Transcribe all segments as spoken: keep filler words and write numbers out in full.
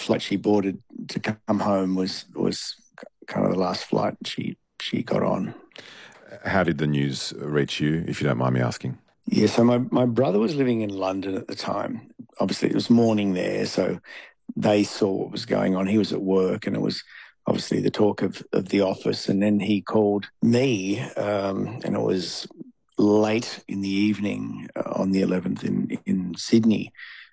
flight she boarded to come home was was kind of the last flight she she got on. How did the news reach you, if you don't mind me asking? Yeah, so my, my brother was living in London at the time. Obviously, it was morning there, so they saw what was going on. He was at work, and it was obviously the talk of, of the office. And then he called me, um, and it was late in the evening on the eleventh in, in Sydney.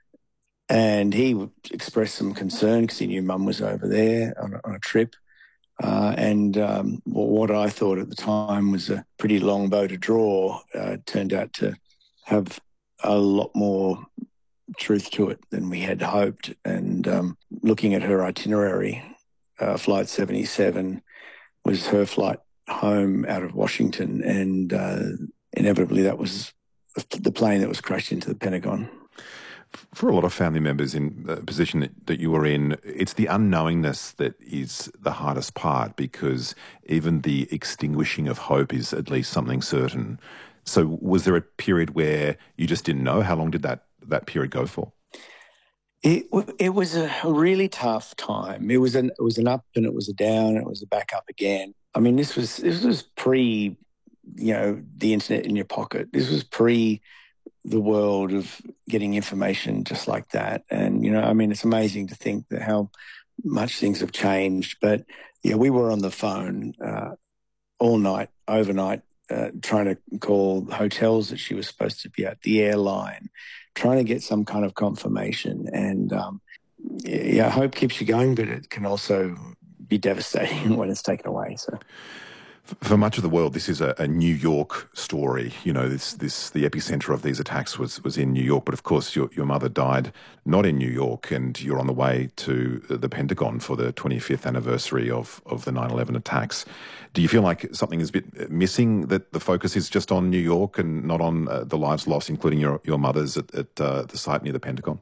And he expressed some concern because he knew Mum was over there on a, on a trip. Uh, and um, what I thought at the time was a pretty long bow to draw uh, turned out to have a lot more truth to it than we had hoped. And um, looking at her itinerary, uh, Flight seventy-seven was her flight home out of Washington, and uh, inevitably that was the plane that was crashed into the Pentagon. For a lot of family members in the position that, that you were in, it's the unknowingness that is the hardest part, because even the extinguishing of hope is at least something certain. So was there a period where you just didn't know? How long did that, that period go for? It it was a really tough time. It was an it was an up and it was a down. It was a back up again. I mean, this was this was pre, you know, the internet in your pocket. This was pre the world of getting information just like that. And, you know, I mean, it's amazing to think that how much things have changed. But, yeah, we were on the phone uh, all night, overnight, uh, trying to call hotels that she was supposed to be at, the airline, trying to get some kind of confirmation. And, um, yeah, hope keeps you going, but it can also be devastating when it's taken away. So. For much of the world, this is a, a New York story. You know, this, this the epicenter of these attacks was, was in New York. But of course, your, your mother died not in New York, and you're on the way to the Pentagon for the twenty-fifth anniversary of, of the nine eleven attacks. Do you feel like something is a bit missing, that the focus is just on New York and not on uh, the lives lost, including your, your mother's at, at uh, the site near the Pentagon?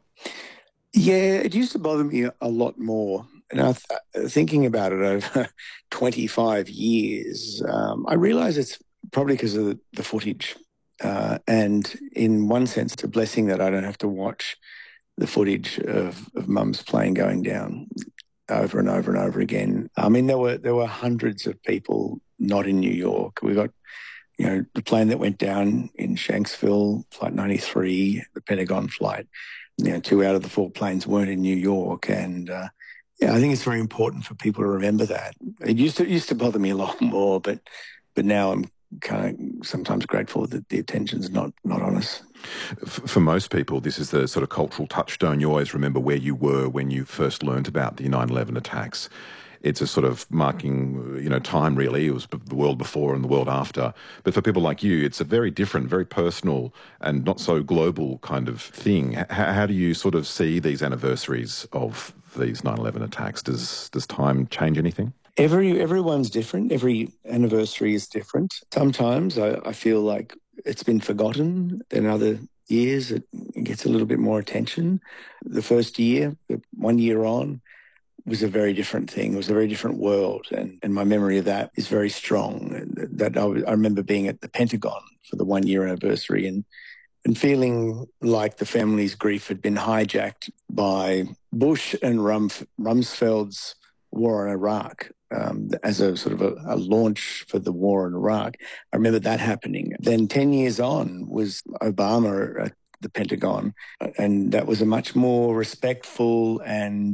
Yeah, it used to bother me a lot more. And I th- thinking about it over twenty-five years, um, I realise it's probably because of the, the footage. Uh, and in one sense, it's a blessing that I don't have to watch the footage of, of Mum's plane going down over and over and over again. I mean, there were there were hundreds of people not in New York. We got, you know, the plane that went down in Shanksville, Flight ninety-three, the Pentagon flight. You know, two out of the four planes weren't in New York, and uh, yeah, I think it's very important for people to remember that. It used to it used to bother me a lot more, but but now I'm kind of sometimes grateful that the attention's not not on us. For most people, this is the sort of cultural touchstone. You always remember where you were when you first learned about the nine eleven attacks. It's a sort of marking, you know, time really. It was the world before and the world after. But for people like you, it's a very different, very personal and not so global kind of thing. H- how do you sort of see these anniversaries of these nine eleven attacks? Does does time change anything? Every everyone's different. Every anniversary is different. Sometimes I, I feel like it's been forgotten. Then other years it gets a little bit more attention. The first year, the one year on, was a very different thing. It was a very different world, and, and my memory of that is very strong. That I, I remember being at the Pentagon for the one-year anniversary and and feeling like the family's grief had been hijacked by Bush and Rumf- Rumsfeld's war in Iraq um, as a sort of a, a launch for the war in Iraq. I remember that happening. Then ten years on was Obama at the Pentagon, and that was a much more respectful and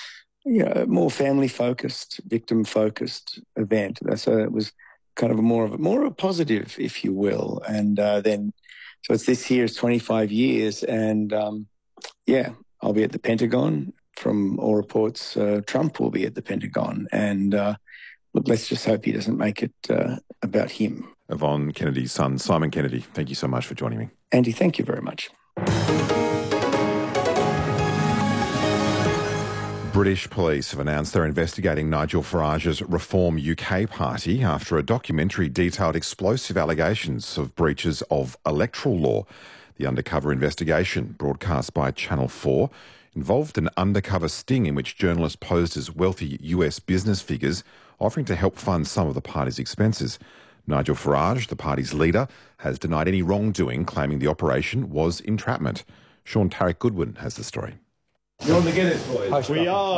yeah, more family-focused, victim-focused event. So it was kind of a more of a more of a positive, if you will. And uh, then, so it's this year, it's twenty-five years, and um, yeah, I'll be at the Pentagon. From all reports, uh, Trump will be at the Pentagon, and uh, look, let's just hope he doesn't make it uh, about him. Yvonne Kennedy's son, Simon Kennedy, thank you so much for joining me. Andy, thank you very much. British police have announced they're investigating Nigel Farage's Reform U K party after a documentary detailed explosive allegations of breaches of electoral law. The undercover investigation, broadcast by Channel four, involved an undercover sting in which journalists posed as wealthy U S business figures, offering to help fund some of the party's expenses. Nigel Farage, the party's leader, has denied any wrongdoing, claiming the operation was entrapment. Sean Tarek Goodwin has the story. You want to get it, boys? We are.